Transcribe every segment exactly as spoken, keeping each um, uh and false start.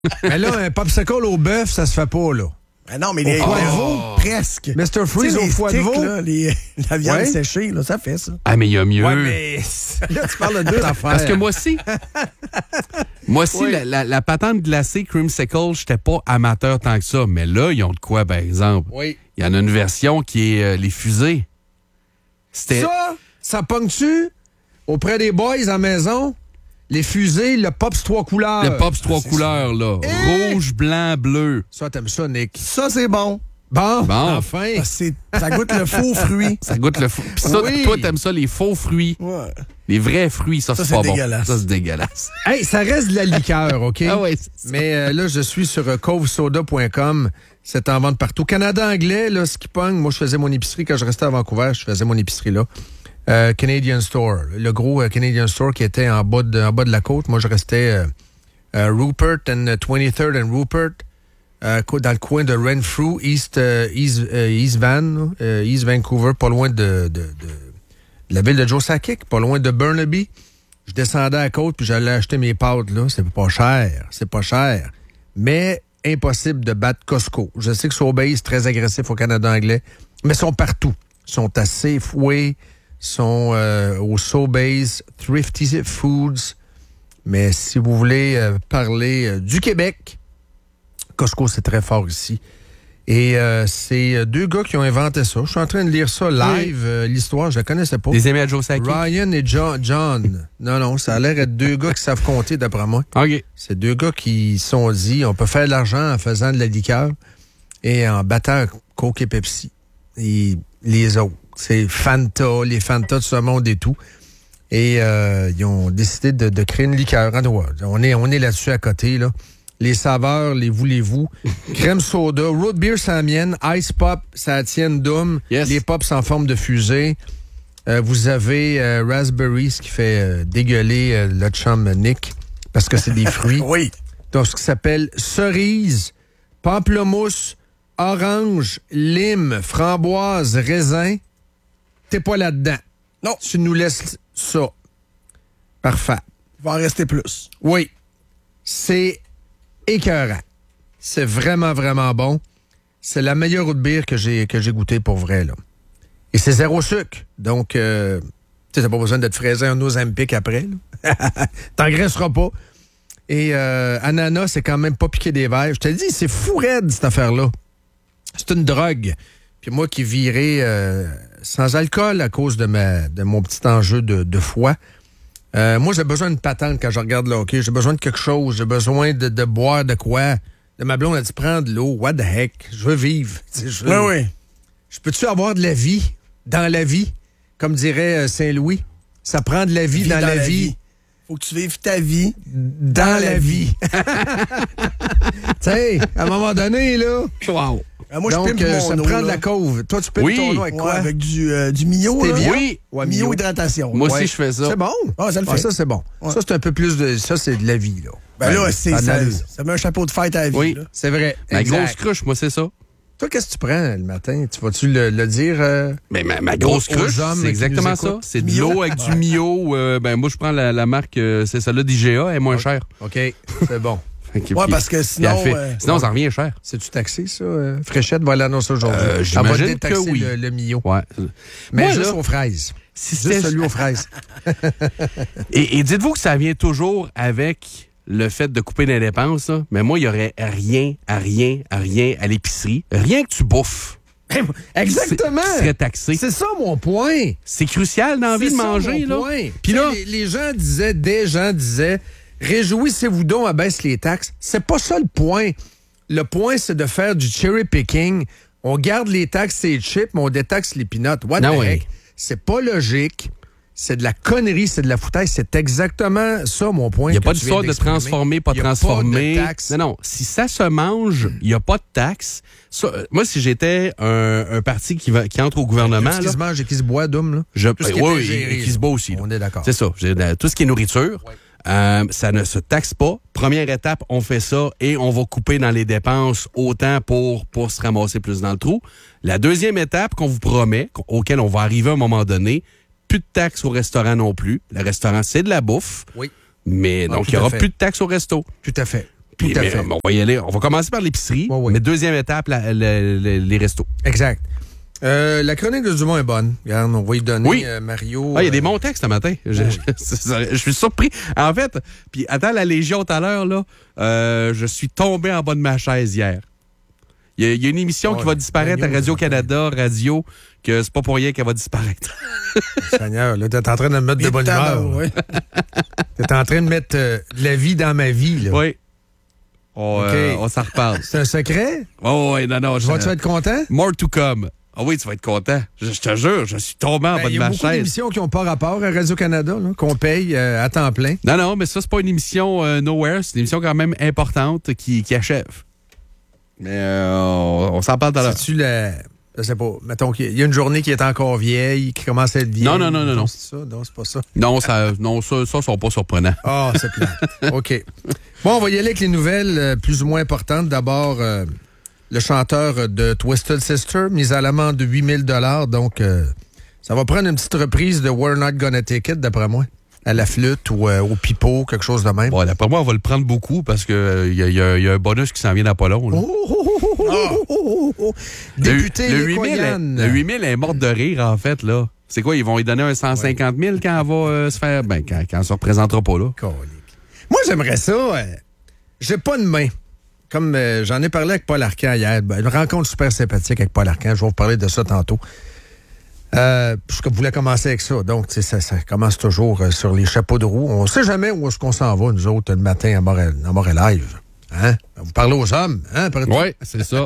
Mais là, un popsicle au bœuf, ça se fait pas, là. Ben non, mais les foie de veau, presque. mister Freeze au foie de veau. Là, les, la viande ouais. séchée, là, ça fait ça. Ah, mais il y a mieux. Ouais, mais là, tu parles de deux affaires. Parce que moi aussi, moi aussi, Oui. la, la, la patente glacée Creamsicle, j'étais pas amateur tant que ça. Mais là, ils ont de quoi, par exemple? Oui. Il y en a une version qui est euh, les fusées. C'était... Ça, ça pogne-tu auprès des boys à la maison? Les fusées, le Pops trois couleurs. Le Pops trois couleurs, là. Eh! Rouge, blanc, bleu. Ça, t'aimes ça, Nick? Ça, c'est bon. Bon, Bon. enfin. Parce que c'est- ça goûte le faux fruit. Ça goûte le fou. Puis ça, Oui. toi, t'aimes ça, les faux fruits. Ouais. Les vrais fruits, ça, Ça, c'est c'est pas bon. dégueulasse. Ça, c'est dégueulasse. Hey, ça reste de la liqueur, OK? Ah ouais, c'est ça. Mais euh, là, je suis sur euh, cove soda point com. C'est en vente partout. Canada anglais, là, ce qui pogne. Moi, je faisais mon épicerie quand je restais à Vancouver. Je faisais mon épicerie là. Euh, Canadian Store. Le gros euh, Canadian Store qui était en bas de, en bas de la côte. Moi, je restais euh, euh, Rupert and twenty-third and Rupert. Euh, dans le coin de Renfrew, East, euh, East, euh, East Van, euh, East Vancouver, pas loin de, de, de, de la ville de Joe Sakic, pas loin de Burnaby. Je descendais à la côte puis j'allais acheter mes pâtes, là. C'est pas cher, c'est pas cher. Mais impossible de battre Costco. Je sais que Sobeys est très agressif au Canada anglais, mais ils sont partout. Ils sont à Safeway, sont euh, au Sobeys, Thrifty Foods. Mais si vous voulez euh, parler euh, du Québec, Costco, c'est très fort ici. Et euh, c'est deux gars qui ont inventé ça. Je suis en train de lire ça live, euh, l'histoire, je la connaissais pas. Des amis à Joe Sakic? Ryan et John, John. Non, non, ça a l'air d'être deux gars qui savent compter, d'après moi. OK. C'est deux gars qui se sont dit, on peut faire de l'argent en faisant de la liqueur et en battant Coke et Pepsi. Et les autres, c'est Fanta, les Fanta de ce monde et tout. Et euh, ils ont décidé de, de créer une liqueur. On est, on est là-dessus à côté, là. Les saveurs, les voulez-vous. Crème soda, root beer, c'est la mienne. Ice pop, ça la tienne Doom. Yes. Les pops en forme de fusée. Euh, vous avez euh, raspberry, ce qui fait euh, dégueuler euh, le chum Nick, parce que c'est des fruits. Oui. Donc, ce qui s'appelle cerise, pamplemousse, orange, lime, framboise, raisin. T'es pas là-dedans. Non. Tu nous laisses ça. Parfait. Il va en rester plus. Oui. C'est écœurant. C'est vraiment, vraiment bon. C'est la meilleure root beer que j'ai que j'ai goûté pour vrai, là. Et c'est zéro sucre. Donc, euh, tu sais, t'as pas besoin d'être fraisé un Ozempic après, là. T'engraisseras pas. Et euh, ananas, c'est quand même pas piqué des verres. Je te dis, c'est fou raide, cette affaire-là. C'est une drogue. Puis moi qui virais euh, sans alcool à cause de, ma, de mon petit enjeu de, de foie, euh, moi, j'ai besoin d'une patente quand je regarde le hockey. J'ai besoin de quelque chose. J'ai besoin de, de boire de quoi. De ma blonde a dit, prends de l'eau. What the heck? Je veux vivre. Tu sais, je veux- Oui, oui. Je peux-tu avoir de la vie dans la vie? Comme dirait euh, Saint-Louis. Ça prend de la vie Vie dans, la, vie. Faut que tu vives ta vie. Dans la vie. Tu sais, à un moment donné, là. Wow. Euh, moi, donc, je pimpe euh, mon ça me eau, prend de là. la cauve. Toi, tu pimpes Oui. ton eau avec Ouais, quoi? avec du, euh, du Mio, là. Stevia? Oui. Ouais, Mio Mio. hydratation. Moi Ouais. aussi, je fais ça. C'est bon? Ah, ça le Ah, fait. ça, c'est bon. Ouais. Ça, c'est un peu plus de... Ça, c'est de la vie, là. Ben Ouais, là, c'est, ça a de ça, l'allure. ça met un chapeau de fête à la vie. Oui. là. C'est vrai. Ma Exact. grosse cruche, moi, c'est ça. Toi, qu'est-ce que tu prends le matin? Tu vas-tu le, le dire? euh? Mais ma, ma grosse Aux- aux cruche, hommes c'est qui exactement nous ça. écoutent. C'est de Mio. l'eau avec du Mio. Euh, ben, moi, je prends la, la marque, euh, c'est celle-là d'I G A, elle est moins chère. OK, c'est bon. Fait que- Ouais, puis- parce que puis sinon, elle fait- euh, sinon, ça revient cher. C'est-tu taxé, ça? euh? Fréchette va l'annoncer aujourd'hui. Euh, Elle va j'imagine détaxer que oui. le, le Mio. Ouais. Mais Moi, juste là, aux fraises. si Juste c'était- celui aux fraises. Et, et dites-vous que ça vient toujours avec le fait de couper les dépenses, là. Mais moi, il n'y aurait rien, à rien, à rien à l'épicerie. Rien que tu bouffes. Exactement! Qui serait taxé. C'est ça mon point. C'est crucial d'envie C'est de ça, manger, mon là. point. Puis Tu sais, là, les, les gens disaient, des gens disaient, réjouissez-vous donc, abaisse les taxes. C'est pas ça le point. Le point, c'est de faire du cherry picking. On garde les taxes et les chips, mais on détaxe les peanuts. What Non, the oui. heck? C'est pas logique. C'est de la connerie, c'est de la foutaise. C'est exactement ça, mon point. il n'y a que pas tu d'histoire viens de d'exprimer. transformer, pas Il y a transformer. Pas de taxes. Non, non. Si ça se mange, il n'y a pas de taxe. Ça, euh, moi, si j'étais un, un parti qui, va, qui entre au gouvernement, Tout ce qui là, se mange et qui se boit, Dom, là. je, Tout ce qui oui, est oui, ingéré, et qui là. se bat aussi. là. On est d'accord. C'est ça. J'ai- euh, Tout ce qui est nourriture, euh, ça ne se taxe pas. Première étape, on fait ça et on va couper dans les dépenses autant pour, pour se ramasser plus dans le trou. La deuxième étape qu'on vous promet, qu- auquel on va arriver à un moment donné, plus de taxes au restaurant non plus. Le restaurant, c'est de la bouffe. Oui. Mais Ah, donc, tout il n'y à aura fait. plus de taxes au resto. Tout à fait. Tout Puis, à mais, fait. On va y aller. On va commencer par l'épicerie. Ouais, ouais. Mais deuxième étape, la- la- la- les restos. Exact. Euh, la chronique de Dumont est bonne. Regarde, on va y donner Oui. euh, Mario. Ah, il y a des euh, bons textes ce matin. Je, je- je- je suis surpris. En fait, puis attends la Légion tout à l'heure, là, euh, je suis tombé en bas de ma chaise hier. Il y a, il y a une émission Ouais, qui va disparaître la à news, Radio-Canada, Radio, que c'est pas pour rien qu'elle va disparaître. Seigneur, là, t'es en train de me mettre de bonne humeur. Oui. T'es en train de mettre euh, de la vie dans ma vie, là. Oui. On, euh, OK. on s'en reparle. C'est un secret? Oh, oui, non, non. Je, Vas-tu être content? more to come. Ah oui, tu vas être content. Je, je te jure, je suis tombé en Ben, bas il de y a ma beaucoup chaise. d'émissions qui n'ont pas rapport à Radio-Canada, là, qu'on paye euh, à temps plein. Non, non, mais ça, c'est pas une émission euh, Nowhere. C'est une émission quand même importante qui, qui achève. Mais euh, on, on s'en parle tout à l'heure. C'est-tu la... Je sais pas. Mettons qu'il y a une journée qui est encore vieille, qui commence à être vieille. Non, non, non, non, non. C'est ça? Non, c'est pas ça. Non, ça, non, ça, ça, sont pas surprenants. Ah, c'est plat. OK. Bon, on va y aller avec les nouvelles euh, plus ou moins importantes. D'abord, euh, le chanteur de Twisted Sister, mis à l'amende de huit mille dollars. Donc, euh, ça va prendre une petite reprise de We're Not Gonna Take It, d'après moi. À la flûte ou euh, au pipeau, quelque chose de même. Bon, d'après moi, on va le prendre beaucoup parce que euh, y, a, y a- y a un bonus qui s'en vient dans pas long. Là. Oh, oh, oh, oh, oh, oh, oh, oh. Député le, le Les huit mille est, Coyanes. le huit mille est morte de rire, en fait. Là. C'est quoi, ils vont lui donner un cent cinquante mille quand elle va euh, se faire... Ben, quand, quand elle se représentera pas, là. Colique. Moi, j'aimerais ça. euh, J'ai pas de main. Comme euh, j'en ai parlé avec Paul Arcand hier. Ben, une rencontre super sympathique avec Paul Arcand. Je vais vous parler de ça tantôt. Euh, je voulais commencer avec ça. Donc, tu sais, ça, ça commence toujours euh, sur les chapeaux de roue. On sait jamais où est-ce qu'on s'en va, nous autres, le matin à Montréal, à Montréal Live. Hein? Vous parlez aux hommes, hein? après tout? Oui, c'est ça.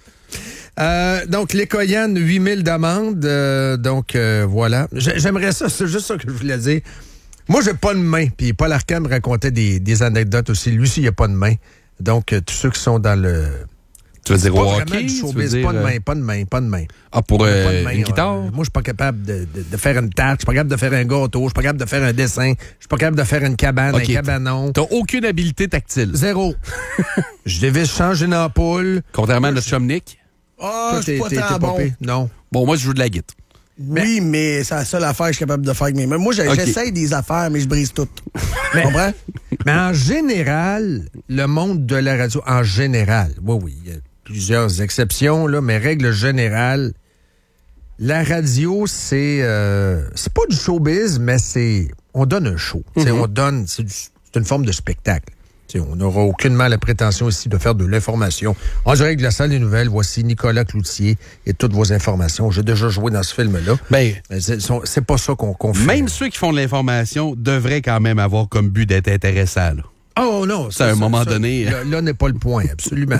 Euh, donc, les Coyanes, huit mille d'amende. Euh, donc, euh, voilà. J'ai- J'aimerais ça, c'est juste ça que je voulais dire. Moi, j'ai pas de main. Puis Paul Arcand me racontait des, des anecdotes aussi. Lui aussi, il a pas de main. Donc, euh, tous ceux qui sont dans le... Tu veux dire Pas au vraiment hockey? du Tu veux showbiz, dire, pas de euh, main, pas de main, pas de main. Ah, pour Pas euh, de main, une guitare? euh, moi, je suis pas capable de, de- de faire une tarte, je suis pas capable de faire un gâteau, je suis pas capable de faire un dessin, je suis pas capable de faire une cabane, Ok. un cabanon. T'as aucune habileté tactile. Zéro. Je devais changer une ampoule. Contrairement à notre chum Nick. Ah, Toi, je suis t'es- pas t'es- tant t'es pas bon. pire. Non. Bon, moi, je joue de la guitare. Oui, mais c'est la seule affaire que je suis capable de faire avec mes mains. Moi, j'ai- Ok. j'essaye des affaires, mais je brise tout. Tu comprends? Mais en général, le monde de la radio, en général, oui, oui, il y a plusieurs exceptions, là, mais règle générale, la radio, c'est euh, c'est pas du showbiz, mais c'est on donne un show. Tu sais, On donne, c'est du- c'est une forme de spectacle. Tu sais, on n'aura aucunement la prétention ici de faire de l'information. En direct de la salle des nouvelles, voici Nicolas Cloutier et toutes vos informations. J'ai déjà joué dans ce film-là. Ben, Mais c'est c'est pas ça qu'on qu'on fait. même ceux qui font de l'information devraient quand même avoir comme but d'être intéressants. là. Oh non, Ça, à un moment donné, Là, là n'est pas le point, absolument.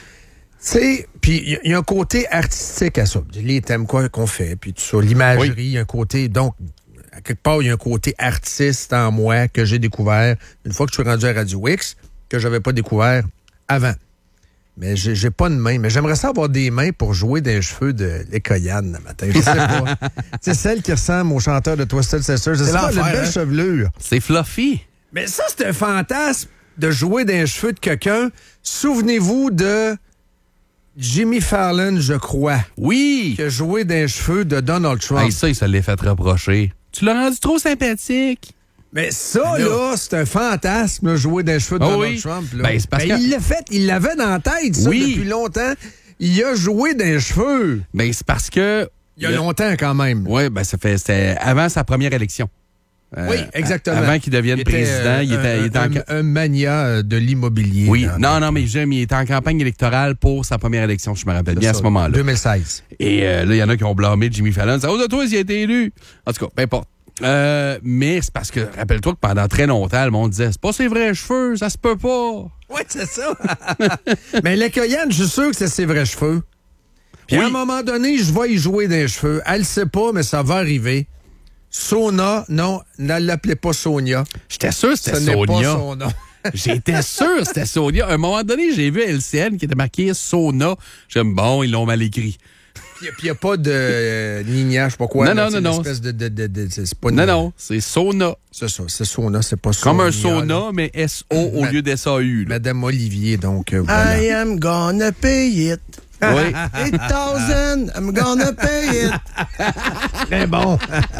Tu sais, puis il y, y a un côté artistique à ça. Les thèmes quoi qu'on fait, puis tout ça, l'imagerie, il y a un côté. Donc, à quelque part, il y a un côté artiste en moi que j'ai découvert une fois que je suis rendu à Radio X, que j'avais pas découvert avant. Mais j'ai j'ai pas de main. Mais j'aimerais ça avoir des mains pour jouer des cheveux de l'écoyane le matin. Je sais pas. C'est celle qui ressemble au chanteur de Twisted Sister. Je sais pas, elle a une l'enfer, belle hein? chevelure. C'est fluffy. Mais ça, c'est un fantasme de jouer dans les cheveux de quelqu'un. Souvenez-vous de Jimmy Fallon, je crois, Oui! qui a joué dans les cheveux de Donald Trump. Hey, ça, il se l'est fait reprocher. Tu l'as rendu trop sympathique. Mais ça, là, c'est un fantasme, là, jouer dans les cheveux de Ah Donald oui? Trump. Là. Ben, c'est parce que- il l'a fait, il l'avait dans la tête, ça, Oui. depuis longtemps. Il a joué dans les cheveux. Ben, c'est parce que... Il y a longtemps, quand même. Oui, ben, ça fait... C'était avant sa première élection. Euh, Oui, exactement. Avant qu'il devienne Il était, président, euh, il était, un, il était en... un- un mania euh, de l'immobilier. Oui, dans- non, non, mais j'aime, il était en campagne électorale pour sa première élection, je me rappelle bien à ça, ce moment-là. deux mille seize. Et euh, là, il y en a qui ont blâmé Jimmy Fallon. C'est à cause de toi s'il a été élu. En tout cas, peu importe. Euh, mais c'est parce que, rappelle-toi que pendant très longtemps, le monde disait, c'est pas ses vrais cheveux, ça se peut pas. Oui, c'est ça. Mais l'écoyane, je suis sûr que c'est ses vrais cheveux. Puis Oui. à un moment donné, je vais y jouer des cheveux. Elle le sait pas, mais ça va arriver. Sona, non, ne l'appelez pas Sonia. J'étais sûr que Ce c'était n'est pas Sonia. son nom. J'étais sûr que c'était Sonia. À un moment donné, j'ai vu L C N qui était marqué Sona. J'aime bon, ils l'ont mal écrit. Puis il n'y a pas de euh, Nigna, je sais pas quoi. Non, là, non, c'est non, une non. espèce de, de, de, de- c'est c'est pas Non, une- non, c'est Sona. C'est ça, c'est Sona, c'est pas Sonia. Comme un là. sauna, mais S O au Ma- lieu d'S A U. là. Madame Olivier, donc euh, voilà. I am gonna pay it. Oui. eight thousand, I'm gonna pay it. Mais bon,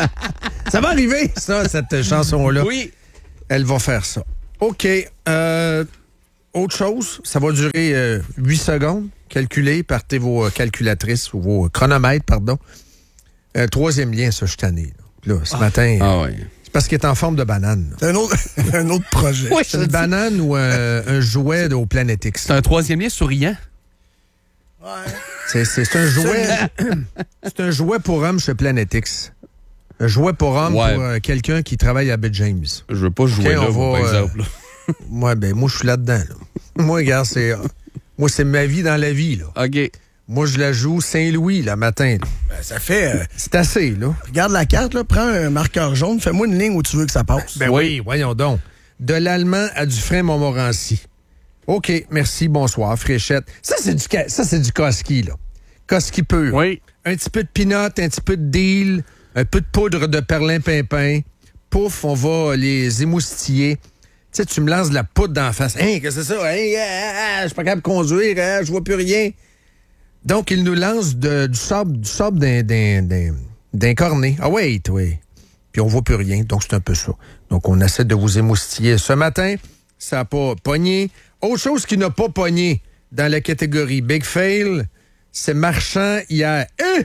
ça va arriver, ça, cette chanson-là. Oui. Elle va faire ça. OK. Euh, autre chose, ça va durer euh, huit secondes. Calculez, partez vos euh, calculatrices ou vos euh, chronomètres, pardon. Euh, troisième lien, ça, je suis tanné. Là, là ce ah. matin, ah, oui. c'est parce qu'il est en forme de banane. Là. C'est un autre, un autre projet. Oui, c'est une dis. banane ou euh, un jouet au Planet X. C'est un troisième lien souriant. Ouais. C'est, c'est, c'est un jouet. C'est un jouet pour homme chez Planet X. Un jouet pour homme ouais. pour euh, quelqu'un qui travaille à Baie James. Je veux pas jouer okay, là, va, par exemple. Euh, moi, ben, moi, je suis là-dedans. Là. Moi, regarde, c'est. Moi, c'est ma vie dans la vie, là. OK. Moi, je la joue Saint-Louis, le matin. Là. Ben, ça fait... Euh, c'est assez, là. Regarde la carte, là, prends un marqueur jaune, fais-moi une ligne où tu veux que ça passe. Ben oui, voyons donc. De l'Allemand à Dufresne-Montmorency. OK, merci, bonsoir, Fréchette. Ça, c'est du, ça, c'est du Koski, là. Koski pur. Oui. Un petit peu de peanut, un petit peu de deal, un peu de poudre de perlimpinpin. Pouf, on va les émoustiller. Tu sais, tu me lances de la poudre d'en face. Hein, qu'est-ce que c'est ça? Hein, ah, ah, je suis pas capable de conduire, hein, je vois plus rien. Donc, il nous lance de, du sable, du sable d'un, d'un, d'un, d'un cornet. Ah oui, oui. Puis on voit plus rien, donc c'est un peu ça. Donc, on essaie de vous émoustiller. Ce matin, ça n'a pas pogné. Autre chose qui n'a pas pogné dans la catégorie Big Fail, c'est Marchand hier. Hein?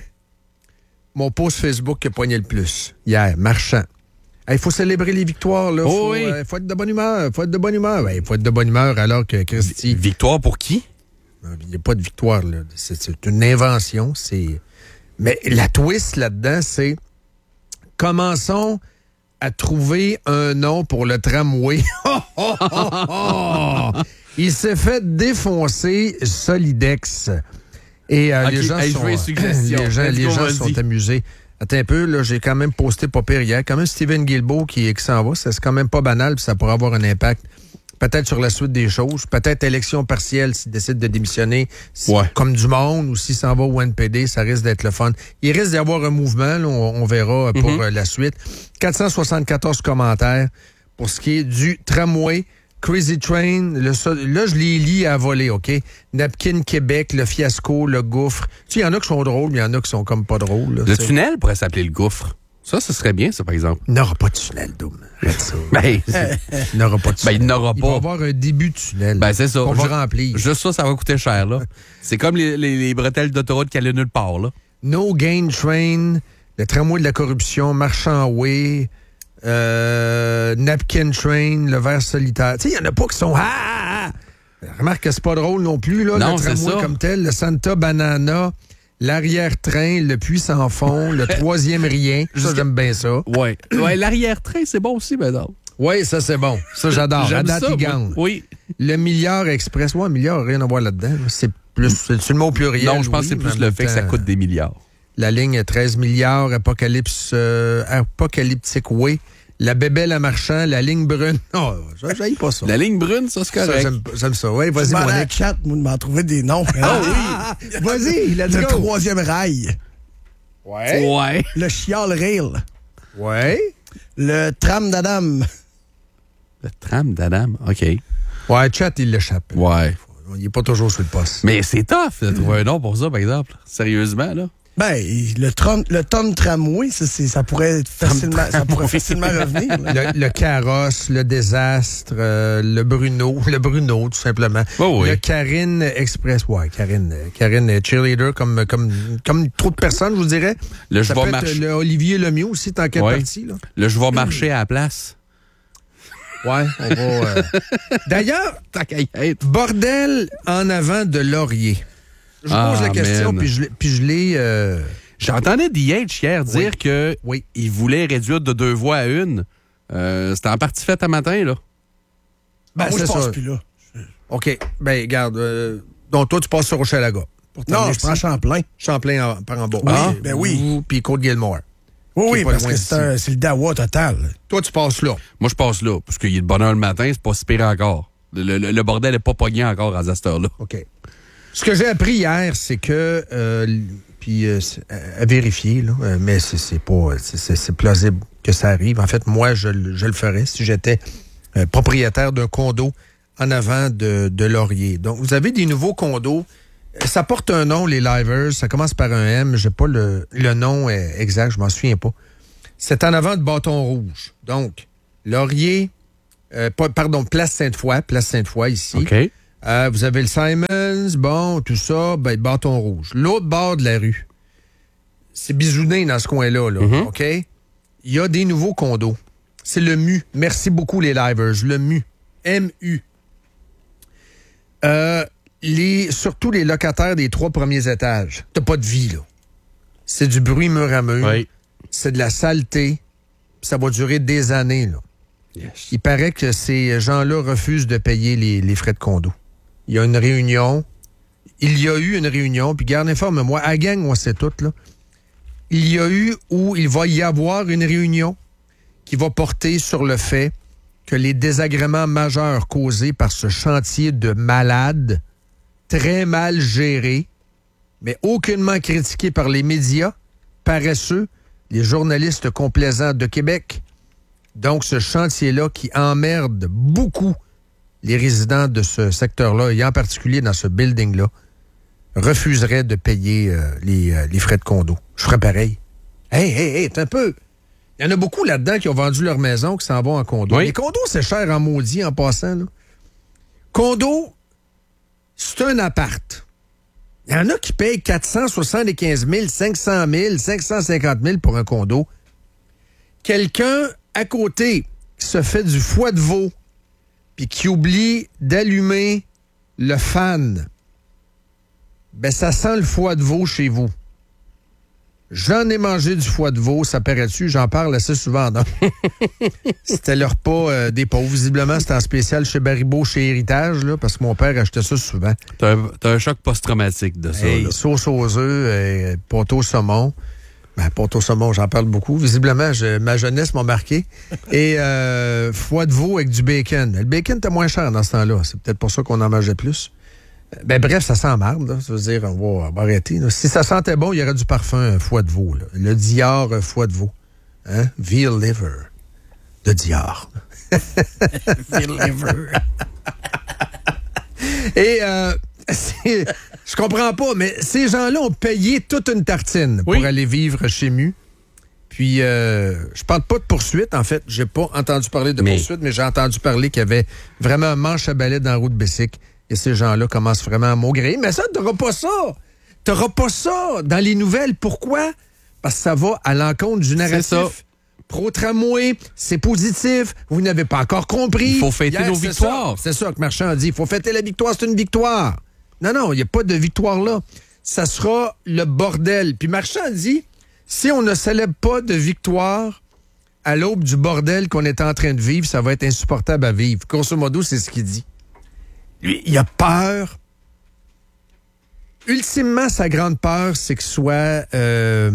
Mon post Facebook qui a pogné le plus. Hier, Marchand. Il hey, faut célébrer les victoires, là. Il oh faut, oui. euh, faut être de bonne humeur. faut être de bonne humeur. Il faut être de bonne humeur alors que Christy... Victoire pour qui? Il n'y a pas de victoire, là. C'est, c'est une invention. C'est... Mais la twist là-dedans, c'est commençons à trouver un nom pour le tramway. Oh, oh, oh, oh. Il s'est fait défoncer Solidex. Et euh, okay. les gens, hey, sont, les gens, les gens sont amusés. Attends un peu, là, j'ai quand même posté pas pire hier. Quand même Steven Guilbeault qui, qui s'en va, ça, c'est quand même pas banal, puis ça pourrait avoir un impact peut-être sur la suite des choses. Peut-être élection partielle s'il décide de démissionner ouais. comme du monde, ou s'il s'en va au N P D, ça risque d'être le fun. Il risque d'y avoir un mouvement, là, on, on verra pour mm-hmm. euh, la suite. quatre cent soixante-quatorze commentaires pour ce qui est du tramway. Crazy Train, le, là, je les lis à voler, OK? Napkin Québec, le fiasco, le gouffre. Tu sais, il y en a qui sont drôles, mais il y en a qui sont comme pas drôles. Là, le t'sais. Tunnel pourrait s'appeler le gouffre. Ça, ce serait bien, ça, par exemple. Il n'aura pas de tunnel, Doom. ben, il n'aura pas de tunnel. Ben, il n'aura pas. Il va y avoir un début de tunnel. Ben, c'est ça. On va remplir. Juste ça, ça va coûter cher, là. C'est comme les, les, les bretelles d'autoroute qui allaient nulle part, là. No Gain Train, le tramway de la corruption, Marchand Way... Euh, Napkin Train, le verre solitaire. Tu sais, il n'y en a pas qui sont... Ah, ah, ah. Remarque que c'est pas drôle non plus, là, non, le tramway comme tel, le Santa Banana, l'arrière-train, le puits sans fond, le troisième rien. Ça, j'aime bien ça. Oui, ouais, l'arrière-train, c'est bon aussi, madame. Oui, ça, c'est bon. Ça, j'adore. J'aime la date, ça, oui. Le Milliard Express. Ouais, milliard, rien à voir là-dedans. C'est plus... C'est le mot pluriel. Non, je pense oui, que c'est plus le fait temps, que ça coûte des milliards. La ligne treize milliards, Apocalypse, euh, Apocalyptic Way. La bébelle à marchand, la ligne brune. Non, oh, j'aille pas ça. La ligne brune, ça, c'est correct. Ça, j'aime, j'aime ça. Oui, vas-y, mon la chat, moi, de m'en trouver des noms. Ah oui. Vas-y, let's Le go. troisième rail. Ouais. Ouais. Le chial rail. Ouais. Le tram d'Adam. Le tram d'Adam, OK. Ouais, chat, il l'échappe. Ouais. Il n'est pas toujours sur le poste. Mais c'est tough de trouver un nom pour ça, par exemple. Sérieusement, là. Ben, le, tram, le tom tramway, ça, c'est, ça, pourrait facilement, ça pourrait facilement revenir. Le, le carrosse, le désastre, euh, le Bruno, le Bruno, tout simplement. Oh oui. Le Karine Express, ouais, Karine, Karine cheerleader, comme, comme, comme trop de personnes, je vous dirais. Le je ça vais peut marcher. être le Olivier Lemieux aussi, tant qu'elle ouais. partie, là. Le je vais marcher à la place. Ouais, on va... Euh... D'ailleurs, bordel en avant de Laurier. Je ah, pose la question, man. puis je, puis je l'ai... Euh... J'entendais D H hier dire oui. que oui. il voulait réduire de deux voix à une. Euh, c'était en partie fait à matin, là. Ben, ben moi, c'est je passe ça. plus là. OK. Ben, regarde. Euh, donc, toi, tu passes sur Hochelaga. Non, je prends Champlain. Champlain en, par en bas. Oui, ah, ben oui. Puis Côte-Guillemore. Oui, oui, parce que c'est, un, c'est le dawa total. Toi, tu passes là. Moi, je passe là. Parce qu'il y a de bonne heure le matin, c'est pas si pire encore. Le, le, le bordel n'est pas pogné encore à cette heure-là. OK. Ce que j'ai appris hier, c'est que... Euh, puis euh, à vérifier, là, euh, mais c'est, c'est pas... C'est, c'est, c'est plausible que ça arrive. En fait, moi, je, je le ferais si j'étais euh, propriétaire d'un condo en avant de, de Laurier. Donc, vous avez des nouveaux condos. Ça porte un nom, les Livers. Ça commence par un M. J'ai pas le, le nom exact. Je m'en souviens pas. C'est en avant de Bâton Rouge. Donc, Laurier, Euh, pas, pardon, Place Sainte-Foy, Place Sainte-Foy ici. OK. Euh, vous avez le Simons, bon, tout ça, ben, bâton rouge. L'autre bord de la rue, c'est bisouné dans ce coin-là, là, Mm-hmm. OK? Il y a des nouveaux condos. C'est le M U. Merci beaucoup, les livers. Le M U. M U. Euh, les, surtout les locataires des trois premiers étages. T'as pas de vie, là. C'est du bruit mur à mur. Oui. C'est de la saleté. Ça va durer des années, là. Yes. Il paraît que ces gens-là refusent de payer les, les frais de condo. Il y a une réunion. Il y a eu une réunion, puis garde informe-moi, à gang, on sait tout, là. Il y a eu ou il va y avoir une réunion qui va porter sur le fait que les désagréments majeurs causés par ce chantier de malades, très mal géré, mais aucunement critiqué par les médias, paresseux, les journalistes complaisants de Québec. Donc, ce chantier-là qui emmerde beaucoup les résidents de ce secteur-là, et en particulier dans ce building-là, refuserait de payer euh, les, euh, les frais de condo. Je ferais pareil. Hey, hey, hey, t'es un peu... Il y en a beaucoup là-dedans qui ont vendu leur maison, qui s'en vont en condo. Oui. Les condos, c'est cher en maudit en passant, là. Condo, c'est un appart. Il y en a qui payent quatre cent soixante-quinze mille, cinq cent mille, cinq cent cinquante mille pour un condo. Quelqu'un à côté qui se fait du foie de veau puis qui oublie d'allumer le fan, ben ça sent le foie de veau chez vous. J'en ai mangé du foie de veau, ça paraît-tu? J'en parle assez souvent, non? C'était le repas euh, des pauvres. Visiblement, c'était en spécial chez Baribeau, chez Héritage, là, parce que mon père achetait ça souvent. T'as un, t'as un choc post-traumatique de ça. Hey, là. sauce aux œufs, euh, pâte au saumon. Ben, pâte au saumon, j'en parle beaucoup. Visiblement, je, ma jeunesse m'a marqué. Et euh, foie de veau avec du bacon. Le bacon était moins cher dans ce temps-là. C'est peut-être pour ça qu'on en mangeait plus. Ben bref, ça sent marde, là. Ça veut dire, on va, on va arrêter. Là. Si ça sentait bon, il y aurait du parfum euh, foie de veau. Là. Le Dior euh, foie de veau. Hein? Veal liver. De Dior. Veal liver. Et euh, c'est, je comprends pas, mais ces gens-là ont payé toute une tartine Oui. pour aller vivre chez M U. Puis, euh, je parle pas de poursuite, en fait. J'ai pas entendu parler de Mais... poursuite, mais j'ai entendu parler qu'il y avait vraiment un manche à balai dans la route Bessic. Et ces gens-là commencent vraiment à maugréer. Mais ça, t'auras pas ça. T'auras pas ça dans les nouvelles. Pourquoi? Parce que ça va à l'encontre du narratif. C'est ça. Pro-tramway, c'est positif. Vous n'avez pas encore compris. Il faut fêter Hier, nos c'est victoires. ça. C'est ça que Marchand a dit. Il faut fêter la victoire, c'est une victoire. Non, non, il n'y a pas de victoire là. Ça sera le bordel. Puis Marchand dit, si on ne célèbre pas de victoire à l'aube du bordel qu'on est en train de vivre, ça va être insupportable à vivre. Grosso modo, c'est ce qu'il dit. Lui, il a peur. Ultimement, sa grande peur, c'est qu'il soit euh,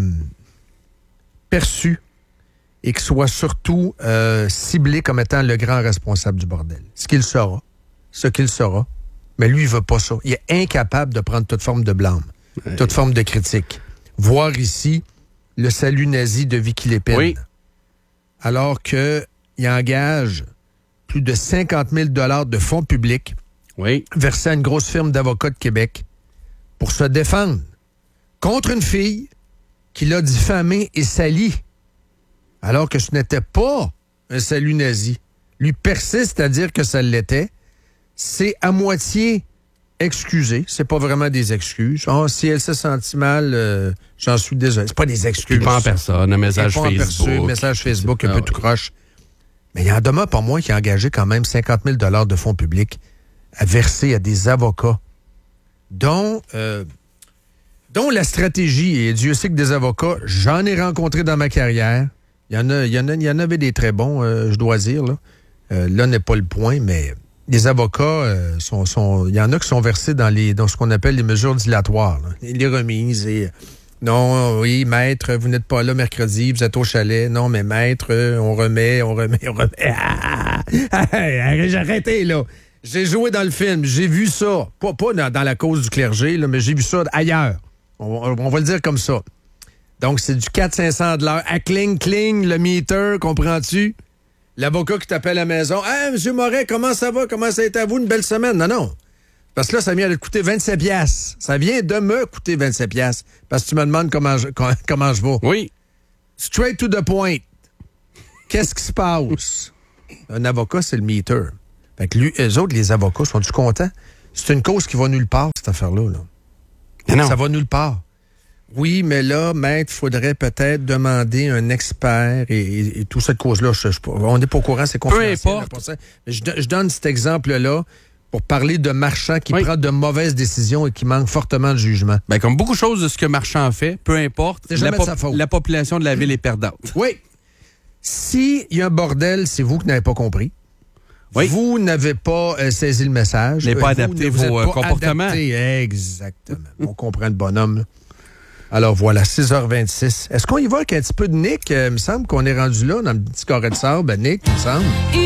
perçu et qu'il soit surtout euh, ciblé comme étant le grand responsable du bordel. Ce qu'il sera. Ce qu'il sera. Mais lui, il veut pas ça. Il est incapable de prendre toute forme de blâme, ouais. toute forme de critique. Voir ici le salut nazi de Vicky Lépine. Oui. Alors qu'il engage plus de cinquante mille dollars de fonds publics oui. versés à une grosse firme d'avocats de Québec pour se défendre contre une fille qui l'a diffamé et sali, alors que ce n'était pas un salut nazi. Lui persiste à dire que ça l'était. C'est à moitié excusé. C'est pas vraiment des excuses. Oh, si elle s'est sentie mal, euh, j'en suis désolé. C'est pas des excuses. Puis pas en personne, un message pas Facebook. Un message Facebook un ah, peu ouais. tout croche. Mais il y en demeure pas moins qui a engagé quand même cinquante mille dollars de fonds publics à verser à des avocats dont, euh, dont la stratégie, et Dieu sait que des avocats, j'en ai rencontré dans ma carrière. Il y en a, il y en a, il y en avait des très bons, euh, je dois dire. Là, euh, là n'est pas le point, mais les avocats, euh, sont, sont, il y en a qui sont versés dans, les, dans ce qu'on appelle les mesures dilatoires, là, les remises et... Non, oui, maître, vous n'êtes pas là mercredi, vous êtes au chalet. Non, mais maître, on remet, on remet, on remet. Ah, ah, ah, j'ai arrêté, là. J'ai joué dans le film, j'ai vu ça. Pas, pas dans, dans la cause du clergé, là, mais j'ai vu ça ailleurs. On, on va le dire comme ça. Donc, c'est du quatre à cinq cents de l'heure. À cling, cling, le meter, comprends-tu? L'avocat qui t'appelle à la maison. « Hey, M. Moret, comment ça va? Comment ça a été à vous? Une belle semaine? » Non, non. Parce que là, ça vient de te coûter vingt-sept piastres. Ça vient de me coûter vingt-sept piastres. Parce que tu me demandes comment je, comment je vais. Oui. Straight to the point. Qu'est-ce qui se passe? Un avocat, c'est le meter. Fait que lui, eux autres, les avocats, sont-tu contents? C'est une cause qui va nulle part, cette affaire-là. Là. Mais non. Ça va nulle part. Oui, mais là, maître, il faudrait peut-être demander un expert et, et, et toute cette cause-là. Je, je, on n'est pas au courant, c'est confidentiel. Peu importe. Là, je, je donne cet exemple-là pour parler de Marchand qui oui. prend de mauvaises décisions et qui manque fortement de jugement. Ben, comme beaucoup de choses de ce que Marchand fait, peu importe, la, po- la population de la ville est perdante. Oui. S'il y a un bordel, c'est vous qui n'avez pas compris. Oui. Vous n'avez pas euh, saisi le message. Vous n'avez pas adapté vous vos pas comportements. Adapté. Exactement. On comprend le bonhomme. Là. Alors voilà, six heures vingt-six. Est-ce qu'on y va avec un petit peu de Nick? Euh, il me semble qu'on est rendu là, dans le petit carré de sable. Ben, Nick, il me semble.